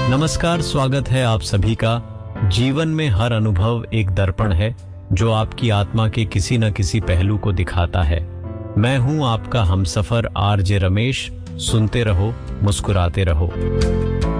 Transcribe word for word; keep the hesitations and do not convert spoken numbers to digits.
नमस्कार, स्वागत है आप सभी का। जीवन में हर अनुभव एक दर्पण है जो आपकी आत्मा के किसी न किसी पहलू को दिखाता है। मैं हूं आपका हमसफर आरजे रमेश। सुनते रहो, मुस्कुराते रहो।